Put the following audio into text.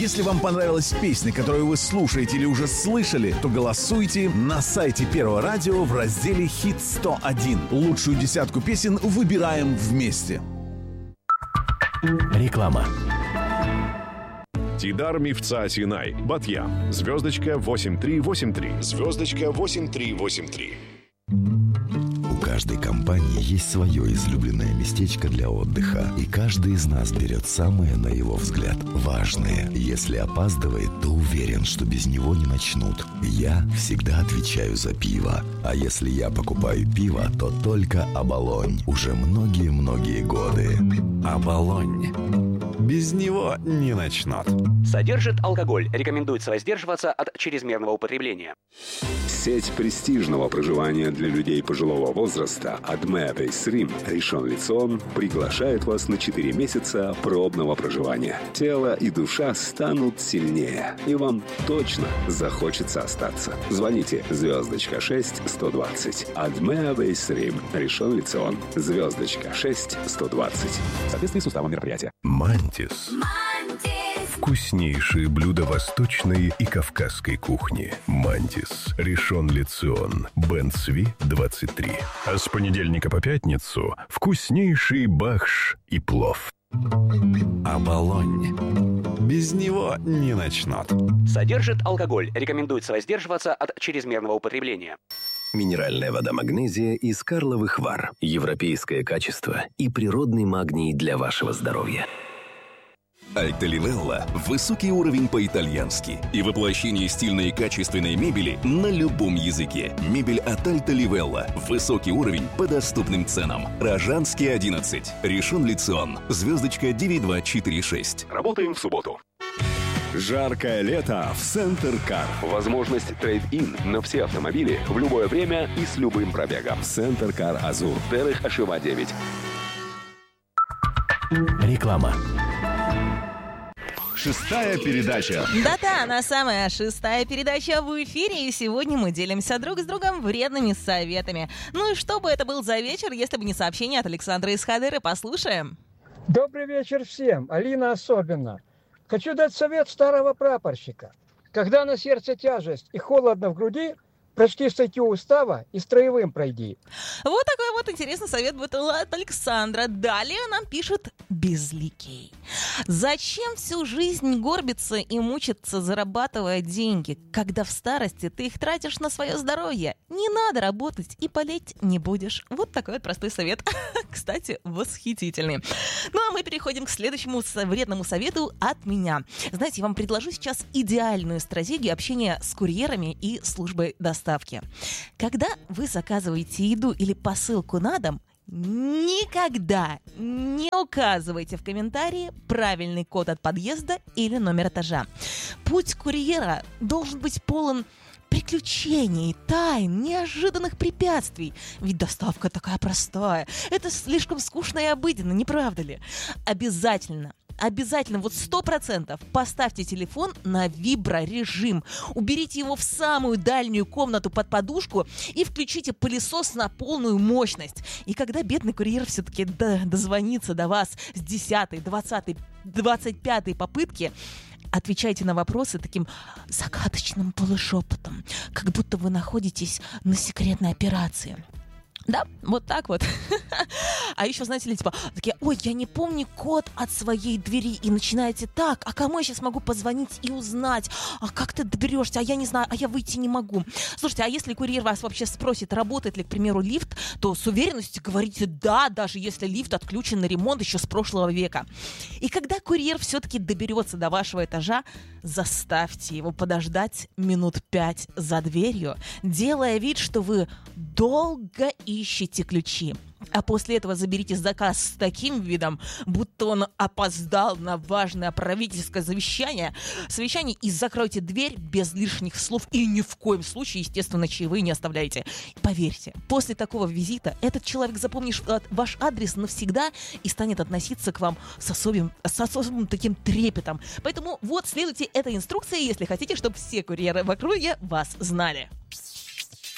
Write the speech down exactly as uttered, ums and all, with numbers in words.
Если вам понравилась песня, которую вы слушаете или уже слышали, то голосуйте на сайте Первого радио в разделе «Хит сто один». Лучшую десятку песен выбираем вместе. Реклама. Тидар Мифца Синай, Батьям, звездочка восемь три восемь три, звездочка восемь три восемь три. У каждой компании есть свое излюбленное местечко для отдыха, и каждый из нас берет самое, на его взгляд, важное. Если опаздывает, то уверен, что без него не начнут. Я всегда отвечаю за пиво. А если я покупаю пиво, то только «Оболонь». Уже многие-многие годы. «Оболонь». Без него не начнут. Содержит алкоголь. Рекомендуется воздерживаться от чрезмерного употребления. Сеть престижного проживания для людей пожилого возраста Адме Бейс Рим Ришон Лецион приглашает вас на четыре месяца пробного проживания. Тело и душа станут сильнее, и вам точно захочется остаться. Звоните звездочка шесть сто двадцать. Адме Бейс Рим Ришон Лецион. Звездочка шесть сто двадцать. В соответствии с уставом мероприятия. Мантис. Вкуснейшие блюда восточной и кавказской кухни. Мантис. Ришон Лецион. Бен Цви, двадцать три. А с понедельника по пятницу вкуснейший бахш и плов. «Оболонь». Без него не начнут. Содержит алкоголь. Рекомендуется воздерживаться от чрезмерного употребления. Минеральная вода «Магнезия» из Карловых Вар. Европейское качество и природный магний для вашего здоровья. Альта Ливелла – высокий уровень по-итальянски и воплощение стильной и качественной мебели на любом языке. Мебель от Альта Ливелла. Высокий уровень по доступным ценам. Рожанский, одиннадцать. Ришон Лецион. Звездочка девять два четыре шесть. Работаем в субботу. Жаркое лето в Центр Кар. Возможность трейд-ин на все автомобили в любое время и с любым пробегом. Центр Кар Азур. Терых Ашива девять. Реклама. Шестая передача. Да-да, она самая шестая передача в эфире, и сегодня мы делимся друг с другом вредными советами. Ну и что бы это был за вечер, если бы не сообщение от Александра из Хадыры? Послушаем. Добрый вечер всем, Алина особенно. Хочу дать совет старого прапорщика. Когда на сердце тяжесть и холодно в груди, прочти статью устава и строевым пройди. Вот такой вот интересный совет был от Александра. Далее нам пишет Безликий. Зачем всю жизнь горбиться и мучиться, зарабатывая деньги, когда в старости ты их тратишь на свое здоровье? Не надо работать и болеть не будешь. Вот такой вот простой совет. Кстати, восхитительный. Ну а мы переходим к следующему вредному совету от меня. Знаете, я вам предложу сейчас идеальную стратегию общения с курьерами и службой доставки. Когда вы заказываете еду или посылку на дом, никогда не указывайте в комментарии правильный код от подъезда или номер этажа. Путь курьера должен быть полон приключений, тайн, неожиданных препятствий. Ведь доставка такая простая. Это слишком скучно и обыденно, не правда ли? Обязательно Обязательно, вот сто процентов поставьте телефон на виброрежим. Уберите его в самую дальнюю комнату под подушку и включите пылесос на полную мощность. И когда бедный курьер все-таки дозвонится до вас с десятой, двадцатой, двадцать пятой попытки, отвечайте на вопросы таким загадочным полушепотом, как будто вы находитесь на секретной операции. Да, вот так вот. А еще, знаете ли, типа, такие, ой, я не помню код от своей двери. И начинаете так, а кому я сейчас могу позвонить и узнать? А как ты доберешься? А я не знаю, а я выйти не могу. Слушайте, а если курьер вас вообще спросит, работает ли, к примеру, лифт, то с уверенностью говорите да, даже если лифт отключен на ремонт еще с прошлого века. И когда курьер все-таки доберется до вашего этажа, заставьте его подождать минут пять за дверью, делая вид, что вы долго ищете ключи. А после этого заберите заказ с таким видом, будто он опоздал на важное правительское совещание, совещание и закройте дверь без лишних слов и ни в коем случае, естественно, чаевые не оставляйте. Поверьте, после такого визита этот человек запомнит ваш адрес навсегда и станет относиться к вам с особым, с особым таким трепетом. Поэтому вот следуйте этой инструкции, если хотите, чтобы все курьеры в округе вас знали.